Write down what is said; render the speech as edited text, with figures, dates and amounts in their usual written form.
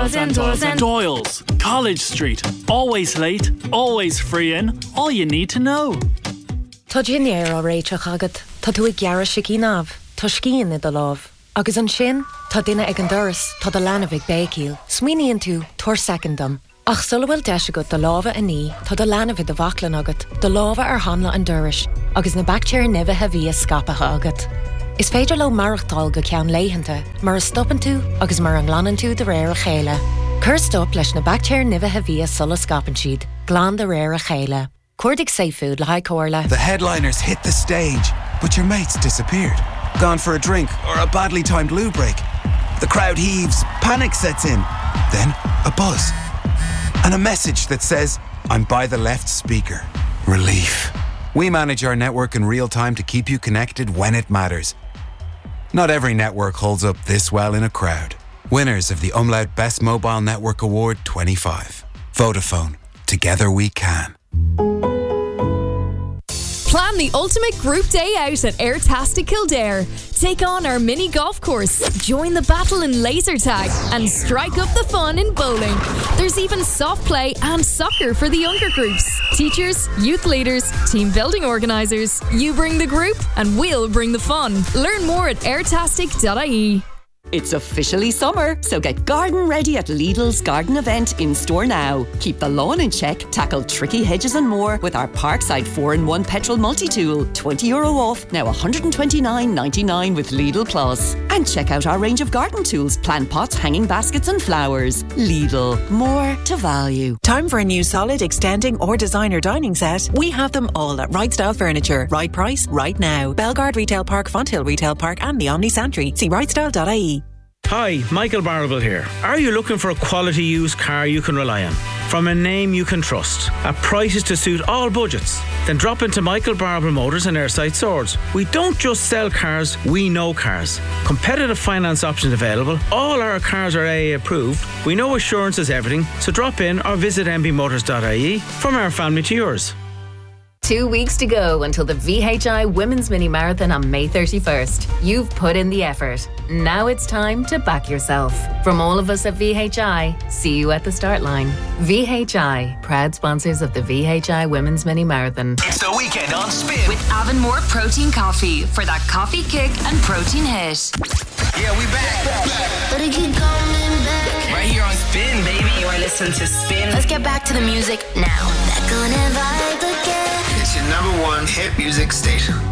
Doyle's, College Street. Always late, always free in. All you need to know. Tá Ginnéir ó réiteach agad, tá tú ag gearra sicí náb, tá scían i do láb. Agus an sin, tá duine ag an doras, tá do leanamh ag bécíl. Smuoiníonn tú, tuair secondam. Ach sulabhfuil deis agat do lábha a ní, tá do leanamh i do bhaclan agat, do lábha ar hanla an doras, agus na bactéir nibithe bhí a scapatha agat. Is féidir le marachtáil go ceann léitheanta, mar a stoppan tú agus mar an ghlanan tú de réir a chéile. Cur stop leis na bactéir nibithe bhí a sulla scapan siad, glán de réir a chéile. Cuirdig Seafood le haid cóirle. The headliners hit the stage, but your mates disappeared. Gone for a drink or a badly timed loo break. The crowd heaves, panic sets in. Then a buzz. And a message that says, I'm by the left speaker. Relief. We manage our network in real time to keep you connected when it matters. Not every network holds up this well in a crowd. Winners of the Umlaut Best Mobile Network Award 25. Vodafone. Together we can. Plan the ultimate group day out at Airtastic Kildare. Take on our mini golf course, join the battle in laser tag, and strike up the fun in bowling. There's even soft play and soccer for the younger groups. Teachers, youth leaders, team building organisers. You bring the group and we'll bring the fun. Learn more at airtastic.ie. It's officially summer, so get garden ready at Lidl's garden event in store now. Keep the lawn in check, tackle tricky hedges and more with our Parkside 4-in-1 petrol multi-tool. €20 off, now $129.99 with Lidl Plus. And check out our range of garden tools, plant pots, hanging baskets and flowers. Lidl, more to value. Time for a new solid, extending or designer dining set? We have them all at Right Style Furniture. Right price, right now. Belgard Retail Park, Fonthill Retail Park and the Omni Santry. See rightstyle.ie. Hi, Michael Barable here. Are you looking for a quality used car you can rely on? From a name you can trust, at prices to suit all budgets? Then drop into Michael Barable Motors in Airside Swords. We don't just sell cars, we know cars. Competitive finance options available. All our cars are AA approved. We know assurance is everything, so drop in or visit mbmotors.ie. From our family to yours. 2 weeks to go until the VHI Women's Mini Marathon on May 31st. You've put in the effort. Now it's time to back yourself. From all of us at VHI, see you at the start line. VHI, proud sponsors of the VHI Women's Mini Marathon. It's the weekend on Spin with Avonmore Protein Coffee for that coffee kick and protein hit. Yeah, we back. But it keep coming back. Right here on Spin, baby. You are listening to Spin. Let's get back to the music now. Back on and vibe again. It's your #1 hit music station.